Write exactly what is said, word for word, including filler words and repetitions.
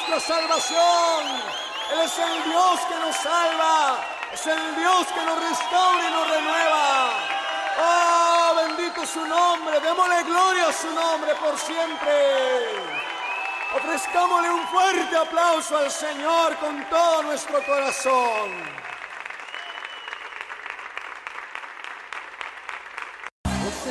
nuestra salvación. Él es el Dios que nos salva. Es el Dios que nos restaura y nos renueva. ¡Oh, bendito su nombre! Démosle gloria a su nombre por siempre. Ofrezcámosle un fuerte aplauso al Señor con todo nuestro corazón.